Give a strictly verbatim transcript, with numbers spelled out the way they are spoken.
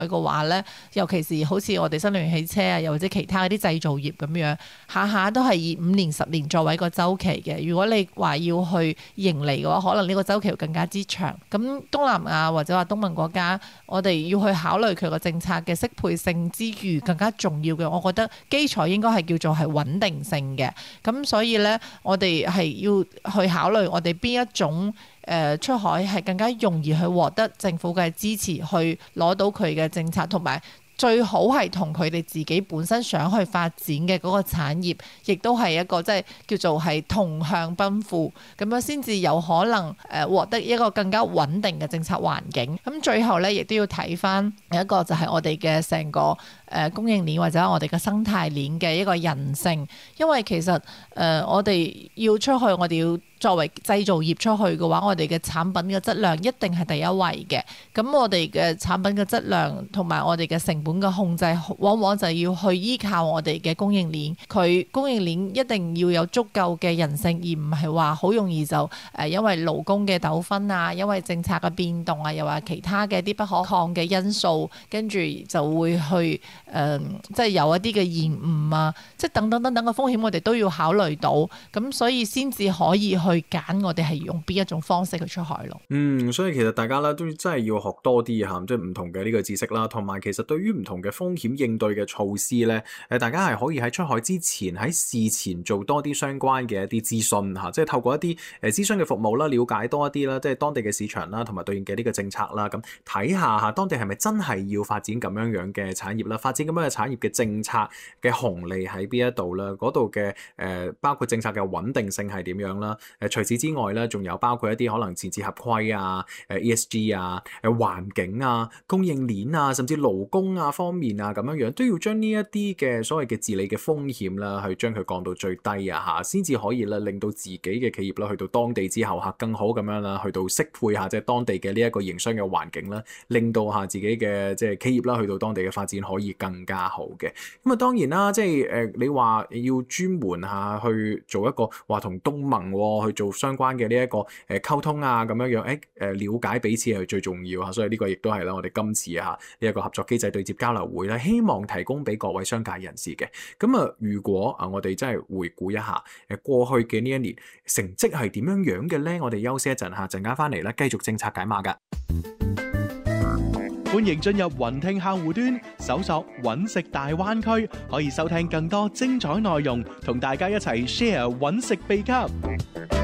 嘅話咧，尤其是好似我哋新能源汽車啊，又或者其他嗰啲製造業咁樣，下下都係以五年、十年作為一個週期嘅。如果你話要去盈利嘅話，可能呢個週期會更加之長。咁東南亞或者話東盟國家，我哋要去考慮佢個政策嘅適配性之餘，更加重要嘅，我覺得基礎應該係叫做係穩定性嘅。咁所以咧，我哋係要去考慮我哋邊一種誒出海係更加容易去獲得政府嘅支持，去攞到佢嘅政策，同埋最好係同佢哋自己本身想去發展嘅嗰個產業，亦都係一個即係叫做係同向奔赴，咁樣先至有可能誒獲得一個更加穩定嘅政策環境。咁最後咧，亦都要睇翻有一個就係我哋嘅成個誒供應鏈或者我哋嘅生態鏈嘅一個韌性，因為其實誒、呃、我哋要出去，我哋要作為製造業出去嘅話，我哋嘅產品嘅質量一定係第一位嘅。咁我哋嘅產品嘅質量同埋我哋嘅成本嘅控制，往往就要去依靠我哋嘅供應鏈。佢供應鏈一定要有足夠嘅韌性，而唔係話好容易就誒因為勞工嘅糾紛啊，因為政策嘅變動啊，又話其他嘅啲不可抗嘅因素，跟住就會去誒、呃、即係有一啲嘅延誤啊，即係等等等等嘅風險，我哋都要考慮到。咁所以先至可以去。去揀我哋係用邊一種方式去出海咯。 嗯，所以其實大家咧都真係要學多啲嚇，即係唔同嘅呢個知識啦，同埋其實對於唔同嘅風險應對嘅措施咧，誒大家係可以喺出海之前喺事前做多啲相關嘅一啲諮詢嚇，即係透過一啲誒諮詢嘅服務啦，了解多一啲啦，即係當地嘅市場啦，同埋對應嘅呢個政策啦，咁睇下嚇當地係咪真係要發展咁樣樣嘅產業啦，發展咁樣嘅產業嘅政策嘅紅利喺邊一度啦，嗰度嘅誒包括政策嘅穩定性係點樣啦。誒除此之外咧，仲有包括一啲可能自治合規啊、誒 E S G 啊、誒環境啊、供應鏈啊，甚至勞工啊方面啊咁樣樣，都要將呢一啲嘅所謂嘅治理嘅風險啦，去將佢降到最低啊嚇，先至可以咧令到自己嘅企業啦，去到當地之後嚇更好咁樣啦，去到適配下即係當地嘅呢一個營商嘅環境啦，令到下自己嘅即係企業啦，去到當地嘅發展可以更加好嘅。咁啊當然啦，即係誒你話要專門嚇去做一個話同東盟去做相關嘅呢一個誒溝通啊，咁樣樣誒誒了解彼此係最重要啊，所以呢個亦都係啦，我哋今次啊呢一個合作機制對接交流會咧，希望提供俾各位商界人士嘅。咁啊，如果啊我哋真係回顧一下誒過去嘅呢一年成績係點樣樣嘅咧，我哋休息一陣嚇，陣間翻嚟咧繼續政策解碼㗎。 歡迎進入雲聽客戶端，搜索揾食大灣區，可以收聽更多精彩內容，同大家一齊 share 揾食秘笈。